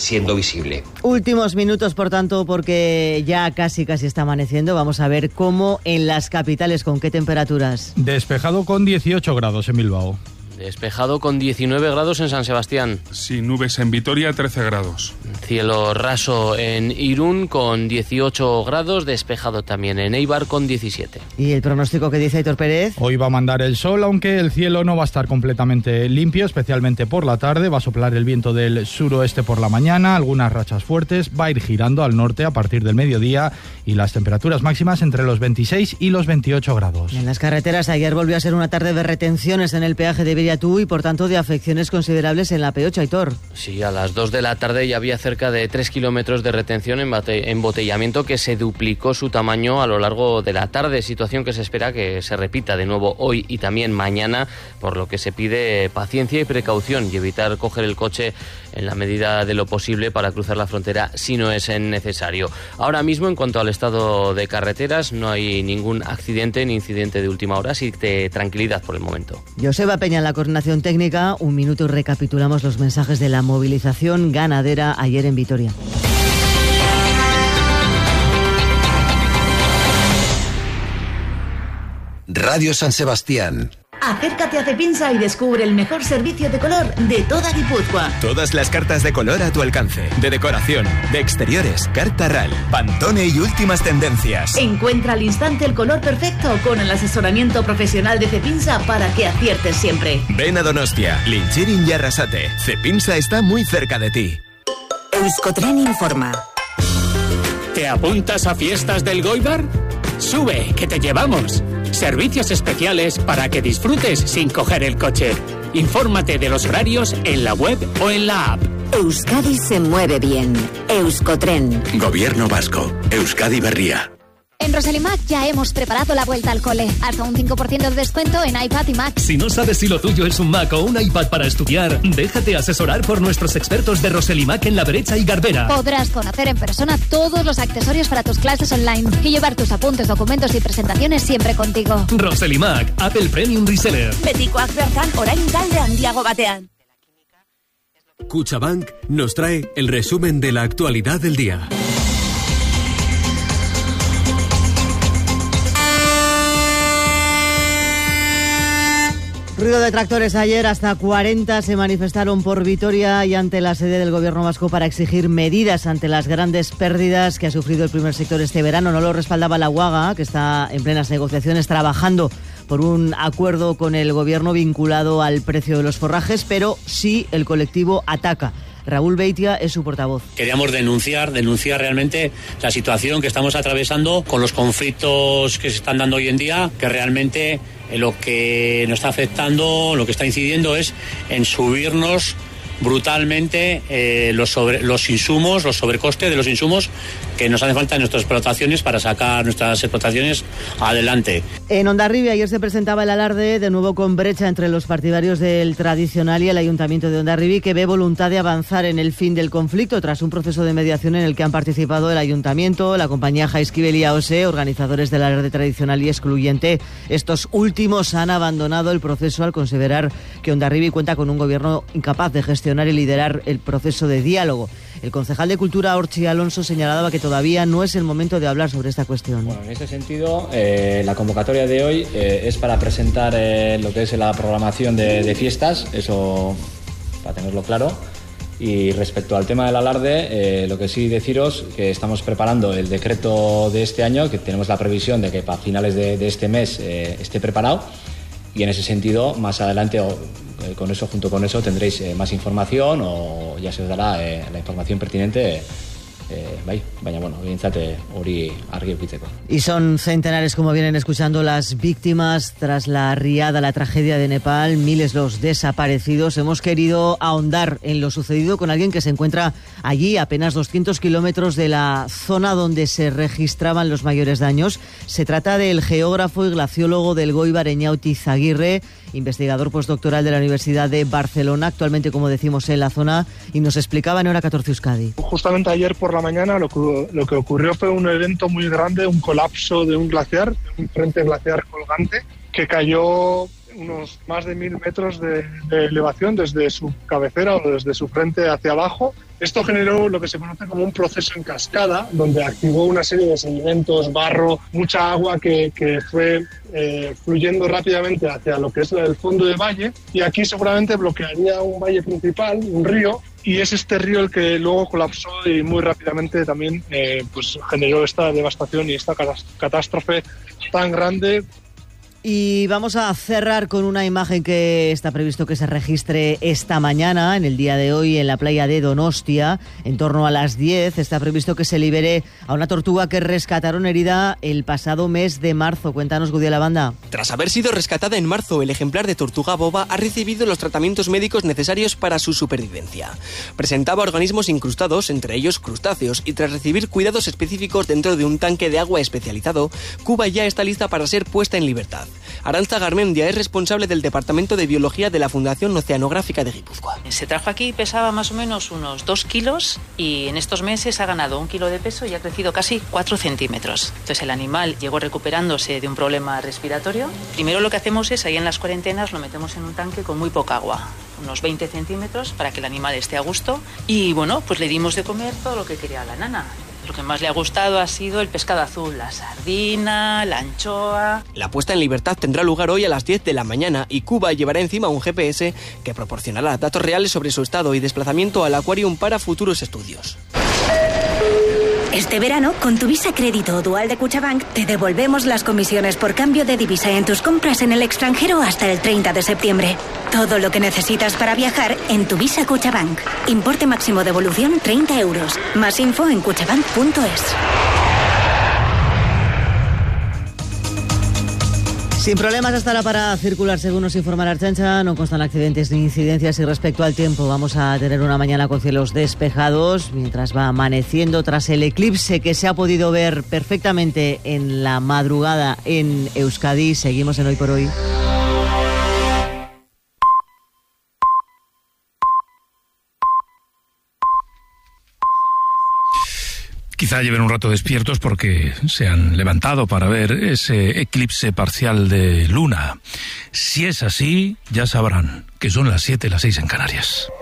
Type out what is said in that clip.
siendo visible. Últimos minutos, por tanto, porque ya casi está amaneciendo. Vamos a ver cómo en las capitales, con qué temperaturas. Despejado con 18 grados en Bilbao. Despejado con 19 grados en San Sebastián. Sin nubes en Vitoria, 13 grados. Cielo raso en Irún con 18 grados, despejado también en Eibar con 17. ¿Y el pronóstico que dice Aitor Pérez? Hoy va a mandar el sol, aunque el cielo no va a estar completamente limpio, especialmente por la tarde. Va a soplar el viento del suroeste por la mañana, algunas rachas fuertes, va a ir girando al norte a partir del mediodía y las temperaturas máximas entre los 26 y los 28 grados. En las carreteras, ayer volvió a ser una tarde de retenciones en el peaje de Viriatú y por tanto de afecciones considerables en la P8, Aitor. Sí, a las 2 de la tarde ya había cerca de 3 kilómetros de retención, embotellamiento que se duplicó su tamaño a lo largo de la tarde, situación que se espera que se repita de nuevo hoy y también mañana, por lo que se pide paciencia y precaución y evitar coger el coche en la medida de lo posible para cruzar la frontera si no es necesario. Ahora mismo, en cuanto al estado de carreteras, no hay ningún accidente ni incidente de última hora, así que tranquilidad por el momento. Joseba Peña en la coordinación técnica. Un minuto y recapitulamos los mensajes de la movilización ganadera ayer en Vitoria. Radio San Sebastián. Acércate a Cepinsa y descubre el mejor servicio de color de toda Guipúzcoa. Todas las cartas de color a tu alcance. De decoración, de exteriores, carta RAL, Pantone y últimas tendencias. Encuentra al instante el color perfecto con el asesoramiento profesional de Cepinsa para que aciertes siempre. Ven a Donostia, Linchirin y Arrasate. Cepinsa está muy cerca de ti. Euskotren informa. ¿Te apuntas a fiestas del Goibar? Sube, que te llevamos. Servicios especiales para que disfrutes sin coger el coche. Infórmate de los horarios en la web o en la app. Euskadi se mueve bien. Euskotren. Gobierno Vasco. Euskadi Berria. En Roselimac ya hemos preparado la vuelta al cole. Hasta un 5% de descuento en iPad y Mac. Si no sabes si lo tuyo es un Mac o un iPad para estudiar, déjate asesorar por nuestros expertos de Roselimac en La Brecha y Garbera. Podrás conocer en persona todos los accesorios para tus clases online y llevar tus apuntes, documentos y presentaciones siempre contigo. Roselimac, Apple Premium Reseller. Betikoak bertan orain talde handiago batean. Kutxabank nos trae el resumen de la actualidad del día. Ruido de tractores ayer, hasta 40 se manifestaron por Vitoria y ante la sede del Gobierno vasco para exigir medidas ante las grandes pérdidas que ha sufrido el primer sector este verano. No lo respaldaba la UAGA, que está en plenas negociaciones trabajando por un acuerdo con el Gobierno vinculado al precio de los forrajes, pero sí el colectivo Ataca. Raúl Beitia es su portavoz. Queríamos denunciar realmente la situación que estamos atravesando con los conflictos que se están dando hoy en día, que realmente lo que nos está afectando, lo que está incidiendo es en subirnos brutalmente los insumos, los sobrecostes de los insumos que nos hacen falta en nuestras explotaciones para sacar nuestras explotaciones adelante. En Hondarribia ayer se presentaba el alarde, de nuevo con brecha entre los partidarios del tradicional y el Ayuntamiento de Hondarribia, que ve voluntad de avanzar en el fin del conflicto tras un proceso de mediación en el que han participado el Ayuntamiento, la compañía Jaizkibel y AOSE, organizadores del alarde tradicional y excluyente. Estos últimos han abandonado el proceso al considerar que Hondarribia cuenta con un gobierno incapaz de gestionar y liderar el proceso de diálogo. El concejal de Cultura, Orchi Alonso, señalaba que todavía no es el momento de hablar sobre esta cuestión. Bueno, en este sentido, la convocatoria de hoy es para presentar lo que es la programación de fiestas, eso para tenerlo claro. Y respecto al tema del alarde, lo que sí deciros que estamos preparando el decreto de este año, que tenemos la previsión de que para finales de este mes esté preparado. Y en ese sentido, más adelante, junto con eso tendréis más información o ya se os dará la información pertinente. Baina, bueno, behintzate hori argi edukitzeko. Y son centenares, como vienen escuchando, las víctimas tras la riada, la tragedia de Nepal, miles los desaparecidos. Hemos querido ahondar en lo sucedido con alguien que se encuentra allí, a apenas 200 kilómetros de la zona donde se registraban los mayores daños. Se trata del geógrafo y glaciólogo del Goibar, Eñauti Zaguirre, investigador postdoctoral de la Universidad de Barcelona, actualmente, como decimos, en la zona, y nos explicaba en Hora 14 Euskadi. Justamente ayer por la mañana lo que ocurrió fue un evento muy grande, un colapso de un glaciar, un frente glaciar colgante, que cayó unos más de 1000 metros de elevación desde su cabecera o desde su frente hacia abajo. Esto generó lo que se conoce como un proceso en cascada, donde activó una serie de sedimentos, barro, mucha agua que fue fluyendo rápidamente hacia lo que es el fondo del valle, y aquí seguramente bloquearía un valle principal, un río, y es este río el que luego colapsó y muy rápidamente también pues generó esta devastación y esta catástrofe tan grande. Y vamos a cerrar con una imagen que está previsto que se registre esta mañana, en el día de hoy, en la playa de Donostia. En torno a las 10 está previsto que se libere a una tortuga que rescataron herida el pasado mes de marzo. Cuéntanos, Gudiela Banda. Tras haber sido rescatada en marzo, el ejemplar de tortuga boba ha recibido los tratamientos médicos necesarios para su supervivencia. Presentaba organismos incrustados, entre ellos crustáceos, y tras recibir cuidados específicos dentro de un tanque de agua especializado, Cuba ya está lista para ser puesta en libertad. Arantza Garmendia es responsable del Departamento de Biología de la Fundación Oceanográfica de Guipúzcoa. Se trajo aquí, pesaba más o menos unos 2 kilos y en estos meses ha ganado 1 kilo de peso y ha crecido casi 4 centímetros. Entonces el animal llegó recuperándose de un problema respiratorio. Primero lo que hacemos es, ahí en las cuarentenas, lo metemos en un tanque con muy poca agua, unos 20 centímetros, para que el animal esté a gusto. Y bueno, pues le dimos de comer todo lo que quería la nana. Lo que más le ha gustado ha sido el pescado azul, la sardina, la anchoa. La puesta en libertad tendrá lugar hoy a las 10 de la mañana y Cuba llevará encima un GPS que proporcionará datos reales sobre su estado y desplazamiento al acuarium para futuros estudios. Este verano, con tu Visa Crédito o Dual de Cuchabank, te devolvemos las comisiones por cambio de divisa en tus compras en el extranjero hasta el 30 de septiembre. Todo lo que necesitas para viajar en tu Visa Cuchabank. Importe máximo devolución 30 euros. Más info en cuchabank.es. Sin problemas estará para circular, según nos informa la Ertzaintza. No constan accidentes ni incidencias. Y respecto al tiempo, vamos a tener una mañana con cielos despejados mientras va amaneciendo tras el eclipse que se ha podido ver perfectamente en la madrugada en Euskadi. Seguimos en Hoy por Hoy. Quizá lleven un rato despiertos porque se han levantado para ver ese eclipse parcial de luna. Si es así, ya sabrán que son las 7, las 6 en Canarias.